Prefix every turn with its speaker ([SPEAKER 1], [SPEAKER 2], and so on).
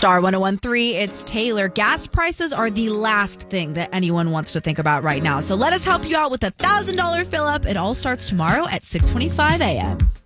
[SPEAKER 1] Star 1013, it's Taylor. Gas prices are the last thing that anyone wants to think about right now. So let us help you out with a $1,000 fill up. It all starts tomorrow at 6:25 a.m.